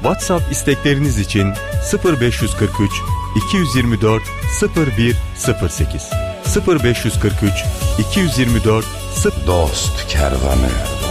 WhatsApp istekleriniz için 0543 224 0108 0543 224 Dost Kervanı.